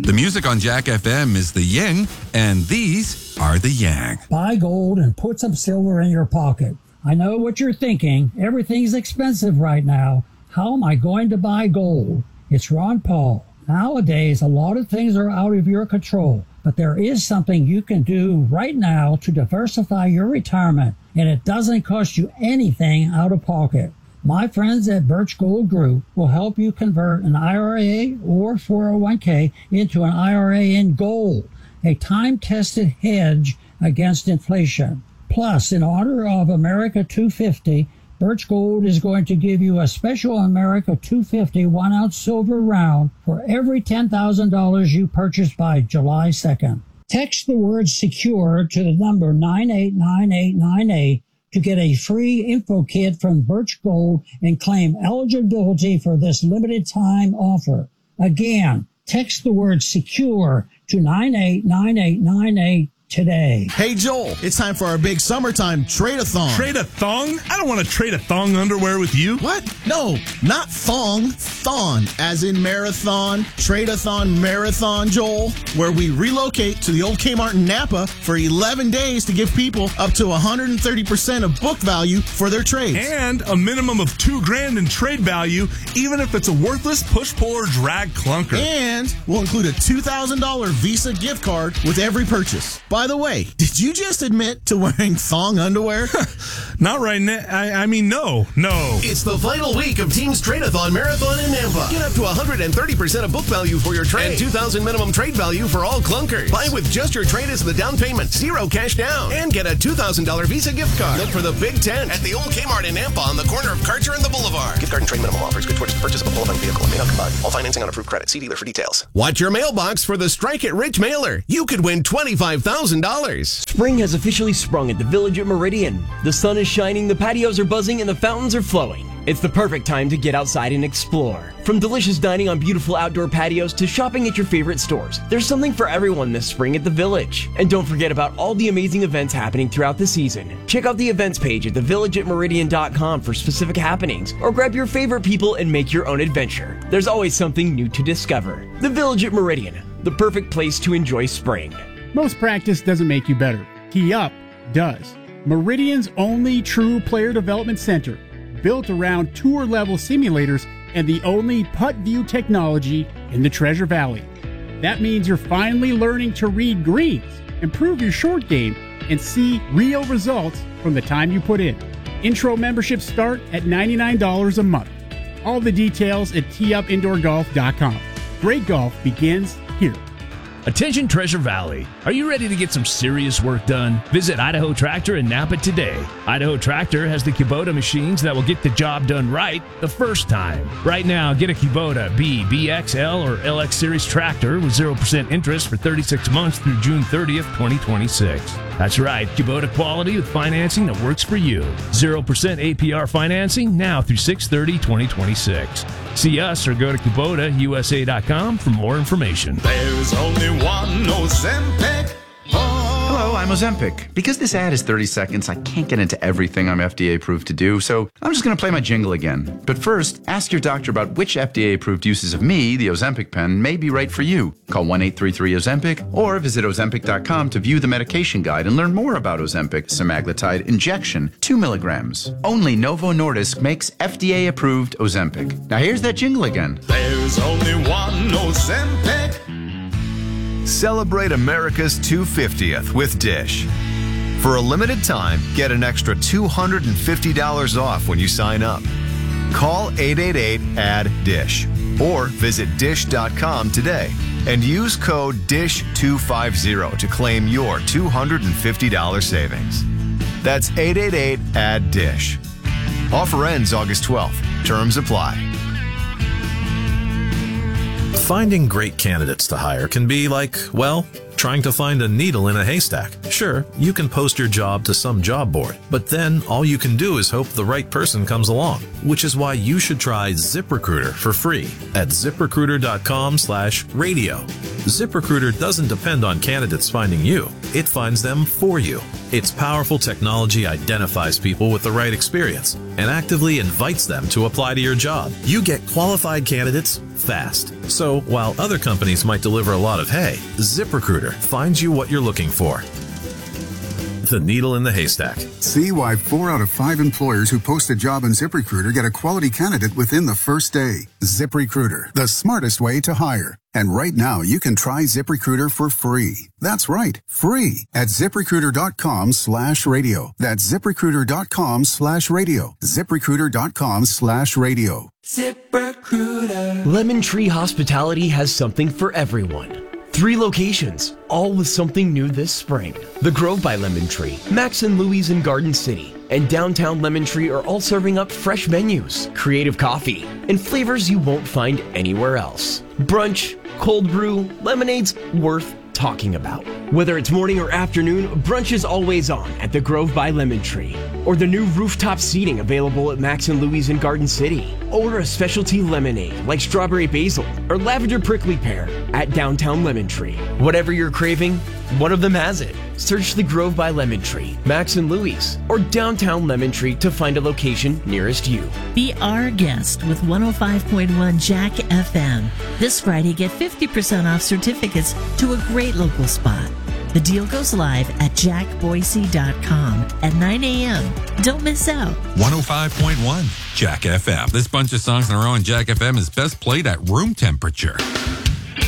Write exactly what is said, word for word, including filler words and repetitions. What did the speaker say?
The music on Jack F M is the yin, and these are the yang. Buy gold and put some silver in your pocket. I know what you're thinking. Everything's expensive right now. How am I going to buy gold? It's Ron Paul. Nowadays, a lot of things are out of your control, but there is something you can do right now to diversify your retirement, and it doesn't cost you anything out of pocket. My friends at Birch Gold Group will help you convert an I R A or four oh one k into an I R A in gold, a time-tested hedge against inflation. Plus, in honor of America two fifty, Birch Gold is going to give you a special America two fifty one-ounce silver round for every ten thousand dollars you purchase by July second. Text the word SECURE to the number nine eight nine eight nine eight to get a free info kit from Birch Gold and claim eligibility for this limited time offer. Again, text the word SECURE to nine eight nine eight nine eight today. Hey, Joel, it's time for our big summertime trade-a-thon. Trade-a-thong? I don't want to trade a thong underwear with you. What? No, not thong, thon, as in marathon, trade-a-thon marathon, Joel, where we relocate to the old Kmart in Napa for eleven days to give people up to one hundred thirty percent of book value for their trades. And a minimum of two grand in trade value, even if it's a worthless push-pull or drag clunker. And we'll include a two thousand dollars Visa gift card with every purchase. By the way, did you just admit to wearing thong underwear? Not right now. I, I mean, no, no. It's the final week of Team's Trade-a-thon Marathon in Nampa. Get up to one hundred thirty percent of book value for your trade and two thousand dollars minimum trade value for all clunkers. Buy with just your trade as the down payment, zero cash down, and get a two thousand dollars Visa gift card. Look for the Big Tent at the old Kmart in Nampa on the corner of Karcher and the Boulevard. Gift card and trade minimum offers good towards the purchase of a qualifying vehicle and may not combine. All financing on approved credit. See dealer for details. Watch your mailbox for the Strike It Rich mailer. You could win twenty-five thousand dollars. Spring has officially sprung at the Village at Meridian. The sun is shining, the patios are buzzing, and the fountains are flowing. It's the perfect time to get outside and explore. From delicious dining on beautiful outdoor patios to shopping at your favorite stores, there's something for everyone this spring at the Village. And don't forget about all the amazing events happening throughout the season. Check out the events page at the village at meridian dot com for specific happenings, or grab your favorite people and make your own adventure. There's always something new to discover. The Village at Meridian, the perfect place to enjoy spring. Most practice doesn't make you better. Key Up does. Meridian's only true player development center, built around tour-level simulators and the only putt view technology in the Treasure Valley. That means you're finally learning to read greens, improve your short game, and see real results from the time you put in. Intro memberships start at ninety-nine dollars a month. All the details at tee up indoor golf dot com. Great golf begins here. Attention Treasure Valley. Are you ready to get some serious work done? Visit Idaho Tractor in Napa today. Idaho Tractor has the Kubota machines that will get the job done right the first time. Right now, get a Kubota B, B X L, or L X Series tractor with zero percent interest for thirty-six months through June thirtieth, twenty twenty-six. That's right, Kubota quality with financing that works for you. zero percent A P R financing now through six thirty, twenty twenty-six. See us or go to Kubota U S A dot com for more information. There's only one Ozempic. Hello, I'm Ozempic. Because this ad is thirty seconds, I can't get into everything I'm F D A approved to do, so I'm just going to play my jingle again. But first, ask your doctor about which F D A approved uses of me, the Ozempic pen, may be right for you. Call one eight three three Ozempic or visit Ozempic dot com to view the medication guide and learn more about Ozempic semaglutide injection, two milligrams. Only Novo Nordisk makes F D A approved Ozempic. Now here's that jingle again. There's only one Ozempic. Celebrate America's two hundred fiftieth with Dish. For a limited time, get an extra two hundred fifty dollars off when you sign up. Call eight eight eight, A D D I S H or visit dish dot com today and use code D I S H two fifty to claim your two hundred fifty dollars savings. That's eight eight eight, A D D I S H. Offer ends August twelfth. Terms apply. Finding great candidates to hire can be like, well, trying to find a needle in a haystack. Sure, you can post your job to some job board, but then all you can do is hope the right person comes along, which is why you should try ZipRecruiter for free at zip recruiter dot com slash radio. ZipRecruiter doesn't depend on candidates finding you. It finds them for you. Its powerful technology identifies people with the right experience and actively invites them to apply to your job. You get qualified candidates fast. So while other companies might deliver a lot of hay, ZipRecruiter finds you what you're looking for. The needle in the haystack. See why four out of five employers who post a job on ZipRecruiter get a quality candidate within the first day. ZipRecruiter, the smartest way to hire. And right now, you can try ZipRecruiter for free. That's right, free at ZipRecruiter.com slash radio. That's ZipRecruiter.com slash radio. ZipRecruiter.com slash radio. ZipRecruiter. Lemon Tree Hospitality has something for everyone. Three locations, all with something new this spring. The Grove by Lemon Tree, Max and Louie's in Garden City, and Downtown Lemon Tree are all serving up fresh menus, creative coffee, and flavors you won't find anywhere else. Brunch, cold brew, lemonades worth talking about. Whether it's morning or afternoon, brunch is always on at the Grove by Lemon Tree, or the new rooftop seating available at Max and Louie's in Garden City. Order a specialty lemonade like strawberry basil or lavender prickly pear at Downtown Lemon Tree. Whatever you're craving, one of them has it. Search the Grove by Lemon Tree, Max and Louie's, or Downtown Lemon Tree to find a location nearest you. Be our guest with one oh five point one Jack F M. This Friday, get fifty percent off certificates to a great local spot. The deal goes live at jack boise dot com at nine a.m. Don't miss out. one oh five point one Jack F M. This bunch of songs in a row on Jack F M is best played at room temperature.